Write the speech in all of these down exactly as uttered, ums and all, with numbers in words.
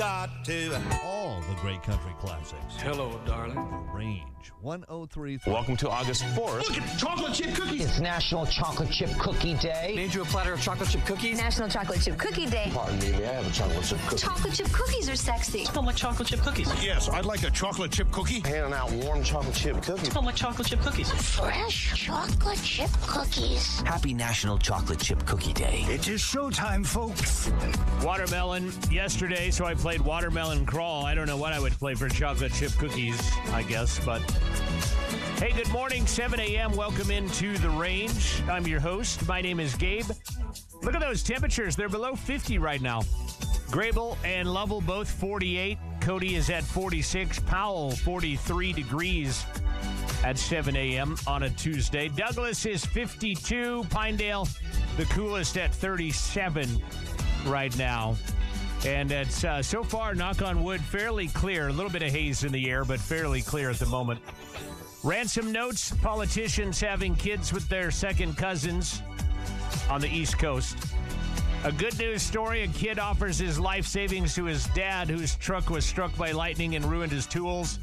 Got to. All the great country classics. Hello, darling. The Range one oh three point three. Welcome to August fourth. Look at chocolate chip cookies. It's National Chocolate Chip Cookie Day. Made you a platter of chocolate chip cookies. National Chocolate Chip Cookie Day. Pardon me, may I have a chocolate chip cookie? Chocolate chip cookies are sexy. Smell like chocolate chip cookies. Yes, I'd like a chocolate chip cookie. Handing out warm chocolate chip cookies. Smell like chocolate chip cookies. Fresh chocolate chip cookies. Happy National Chocolate Chip Cookie Day. It is showtime, folks. Watermelon yesterday, so I played Watermelon Crawl. I don't know what I would play for chocolate chip cookies, I guess, but... Hey, good morning, seven a.m. Welcome into The Range. I'm your host. My name is Gabe. Look at those temperatures. They're below fifty right now. Grable and Lovell both forty-eight. Cody is at forty-six. Powell, forty-three degrees at seven a.m. on a Tuesday. Douglas is fifty-two. Pinedale, the coolest at thirty-seven right now. And it's uh, so far, knock on wood, fairly clear. A little bit of haze in the air, but fairly clear at the moment. Ransom notes, politicians having kids with their second cousins on the East Coast. A good news story, a kid offers his life savings to his dad whose truck was struck by lightning and ruined his tools.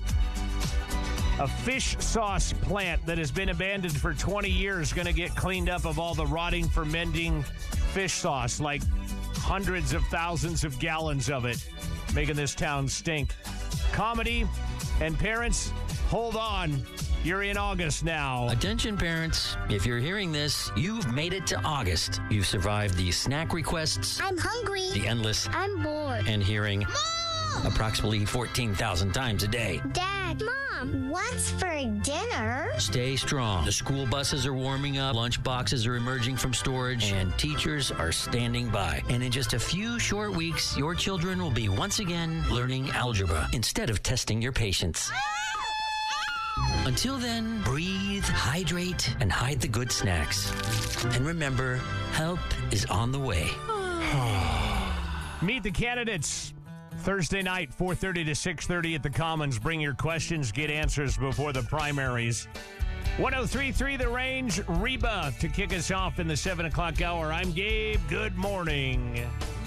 A fish sauce plant that has been abandoned for twenty years going to get cleaned up of all the rotting, fermenting fish sauce, like hundreds of thousands of gallons of it, making this town stink. Comedy and parents, hold on. You're in August now. Attention, parents. If you're hearing this, you've made it to August. You've survived the snack requests. I'm hungry. The endless. I'm bored. And hearing. Mom! Approximately fourteen thousand times a day. Dad, Mom, what's for dinner? Stay strong. The school buses are warming up, lunch boxes are emerging from storage, and teachers are standing by. And in just a few short weeks, your children will be once again learning algebra instead of testing your patience. Until then, breathe, hydrate, and hide the good snacks. And remember, help is on the way. Meet the candidates. Thursday night, four thirty to six thirty at the Commons. Bring your questions, get answers before the primaries. one oh three point three The Range, Reba to kick us off in the seven o'clock hour. I'm Gabe. Good morning.